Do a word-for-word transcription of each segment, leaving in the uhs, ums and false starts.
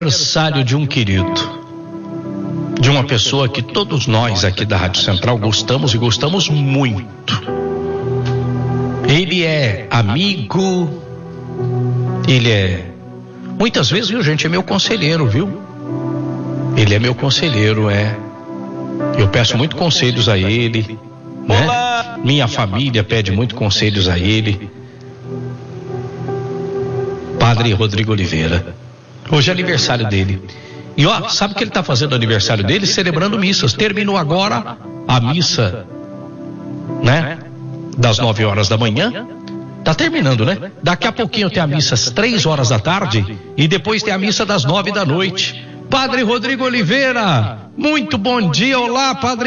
Aniversário de um querido, de uma pessoa que todos nós aqui da Rádio Central gostamos e gostamos muito. Ele é amigo, ele é, muitas vezes, viu, gente, é meu conselheiro, viu? Ele é meu conselheiro, é. Eu peço muito conselhos a ele, né? Olá. Minha família pede muito conselhos a ele. Padre Rodrigo Oliveira. Hoje é aniversário dele. E ó, sabe que ele está fazendo aniversário dele? Celebrando missas. Terminou agora a missa, né? Das nove horas da manhã. Tá terminando, né? Daqui a pouquinho tem a missa às três horas da tarde. E depois tem a missa das nove da noite. Padre Rodrigo Oliveira, muito bom dia. Olá, Padre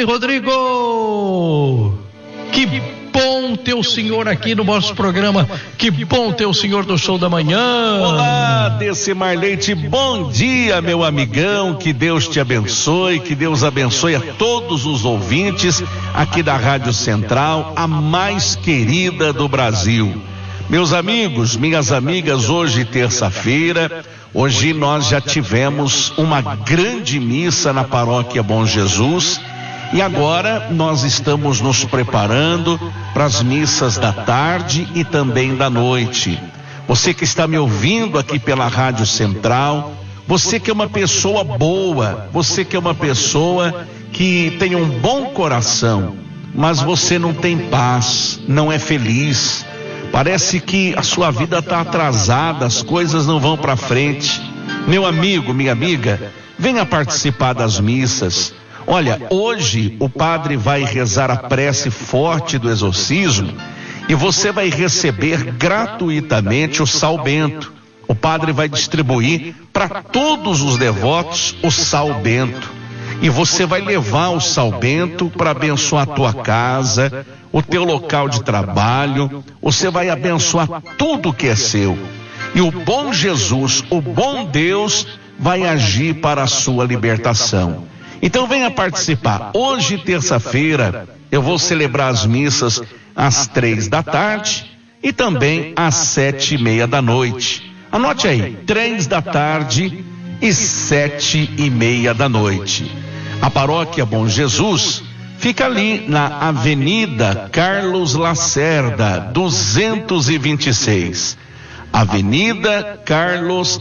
Rodrigo. Que bom ter o senhor aqui no nosso programa. Que bom ter o senhor do Show da Manhã. Olá, Decimar Leite, bom dia, meu amigão. Que Deus te abençoe, que Deus abençoe a todos os ouvintes aqui da Rádio Central, a mais querida do Brasil. Meus amigos, minhas amigas, hoje terça-feira, hoje nós já tivemos uma grande missa na Paróquia Bom Jesus. E agora nós estamos nos preparando para as missas da tarde e também da noite. Você que está me ouvindo aqui pela Rádio Central, você que é uma pessoa boa, você que é uma pessoa que tem um bom coração, mas você não tem paz, não é feliz, parece que a sua vida está atrasada, as coisas não vão para frente. Meu amigo, minha amiga, venha participar das missas. Olha, hoje o padre vai rezar a prece forte do exorcismo e você vai receber gratuitamente o sal bento. O padre vai distribuir para todos os devotos o sal bento. E você vai levar o sal bento para abençoar a tua casa, o teu local de trabalho. Você vai abençoar tudo que é seu. E o bom Jesus, o bom Deus, vai agir para a sua libertação. Então venha participar. Hoje, terça-feira, eu vou celebrar as missas às três da tarde e também às sete e meia da noite. Anote aí, três da tarde e sete e meia da noite. A Paróquia Bom Jesus fica ali na Avenida Carlos Lacerda, duzentos e vinte e seis. Avenida Carlos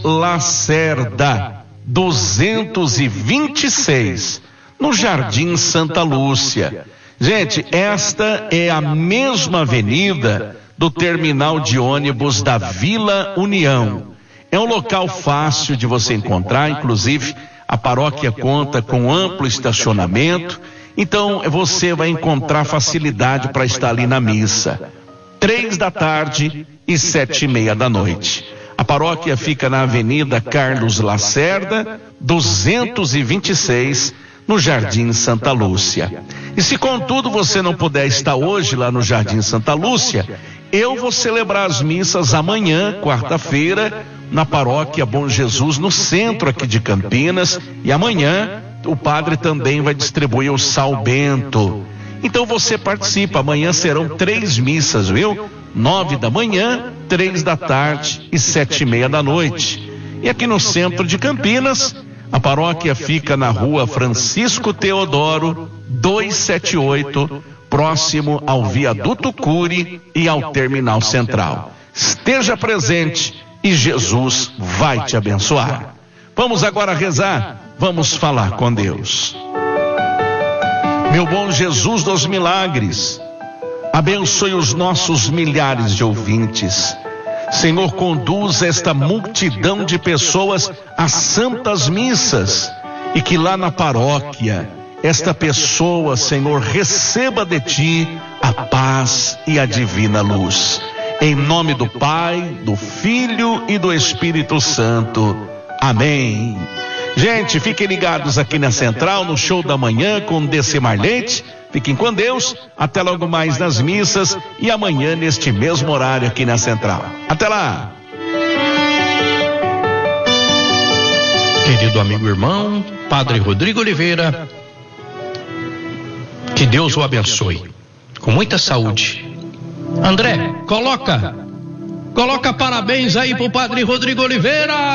Lacerda, duzentos e vinte e seis, no Jardim Santa Lúcia. Gente, esta é a mesma avenida do terminal de ônibus da Vila União. É um local fácil de você encontrar, inclusive a paróquia conta com amplo estacionamento, então você vai encontrar facilidade para estar ali na missa. Três da tarde e sete e meia da noite. A paróquia fica na Avenida Carlos Lacerda, duzentos e vinte e seis, no Jardim Santa Lúcia. E se contudo você não puder estar hoje lá no Jardim Santa Lúcia, eu vou celebrar as missas amanhã, quarta-feira, na Paróquia Bom Jesus, no centro aqui de Campinas, e amanhã o padre também vai distribuir o sal bento. Então você participa, amanhã serão três missas, viu? Nove da manhã, três da tarde e sete e meia da noite. E aqui no centro de Campinas, a paróquia fica na rua Francisco Teodoro, duzentos e setenta e oito, próximo ao Viaduto Cury e ao Terminal Central. Esteja presente e Jesus vai te abençoar. Vamos agora rezar, vamos falar com Deus. Meu bom Jesus dos milagres, abençoe os nossos milhares de ouvintes. Senhor, conduza esta multidão de pessoas às santas missas e que lá na paróquia, esta pessoa, Senhor, receba de Ti a paz e a divina luz. Em nome do Pai, do Filho e do Espírito Santo. Amém. Gente, fiquem ligados aqui na Central, no Show da Manhã com Decimar Leite. Fiquem com Deus, até logo mais nas missas e amanhã neste mesmo horário aqui na Central. Até lá! Querido amigo irmão, Padre Rodrigo Oliveira, que Deus o abençoe, com muita saúde. André, coloca, coloca parabéns aí pro Padre Rodrigo Oliveira!